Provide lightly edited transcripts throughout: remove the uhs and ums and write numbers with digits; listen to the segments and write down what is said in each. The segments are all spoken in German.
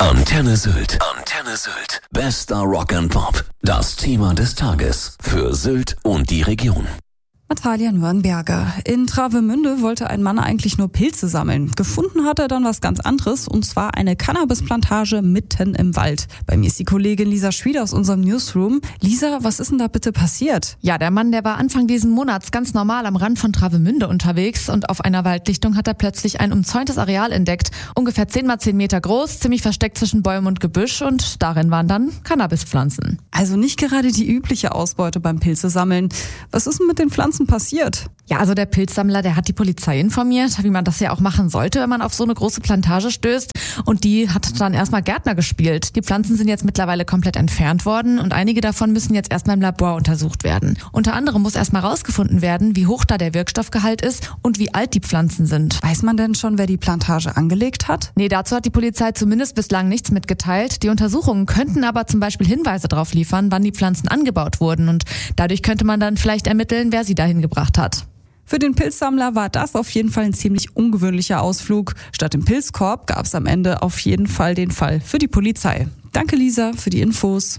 Antenne Sylt. Antenne Sylt. Bester Rock and Pop. Das Thema des Tages für Sylt und die Region. Natalia Nürnberger. In Travemünde wollte ein Mann eigentlich nur Pilze sammeln. Gefunden hat er dann was ganz anderes, und zwar eine Cannabisplantage mitten im Wald. Bei mir ist die Kollegin Lisa Schwieder aus unserem Newsroom. Lisa, was ist denn da bitte passiert? Ja, der Mann, der war Anfang diesen Monats ganz normal am Rand von Travemünde unterwegs und auf einer Waldlichtung hat er plötzlich ein umzäuntes Areal entdeckt. Ungefähr 10 mal 10 Meter groß, ziemlich versteckt zwischen Bäumen und Gebüsch, und darin waren dann Cannabispflanzen. Also nicht gerade die übliche Ausbeute beim Pilzesammeln. Was ist denn mit den Pflanzen passiert? Ja, also der Pilzsammler, der hat die Polizei informiert, wie man das ja auch machen sollte, wenn man auf so eine große Plantage stößt. Und die hat dann erstmal Gärtner gespielt. Die Pflanzen sind jetzt mittlerweile komplett entfernt worden und einige davon müssen jetzt erstmal im Labor untersucht werden. Unter anderem muss erstmal rausgefunden werden, wie hoch da der Wirkstoffgehalt ist und wie alt die Pflanzen sind. Weiß man denn schon, wer die Plantage angelegt hat? Nee, dazu hat die Polizei zumindest bislang nichts mitgeteilt. Die Untersuchungen könnten aber zum Beispiel Hinweise darauf liefern, wann die Pflanzen angebaut wurden, und dadurch könnte man dann vielleicht ermitteln, wer sie dahin gebracht hat. Für den Pilzsammler war das auf jeden Fall ein ziemlich ungewöhnlicher Ausflug. Statt dem Pilzkorb gab es am Ende auf jeden Fall den Fall für die Polizei. Danke Lisa für die Infos.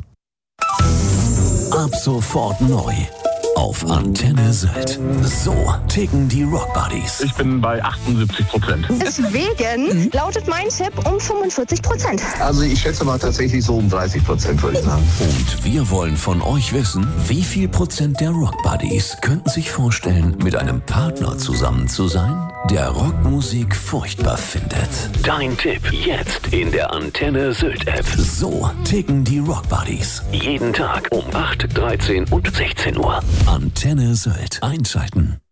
Ab sofort neu auf Antenne Sylt. So ticken die Rock Buddies. Ich bin bei 78%. Deswegen lautet mein Tipp um 45%. Also ich schätze mal tatsächlich so um 30%, würde ich sagen. Und wir wollen von euch wissen, wie viel Prozent der Rock Buddies könnten sich vorstellen, mit einem Partner zusammen zu sein, der Rockmusik furchtbar findet. Dein Tipp jetzt in der Antenne Sylt App. So ticken die Rock Buddies. Jeden Tag um 8, 13 und 16 Uhr. Antenne Sylt einschalten.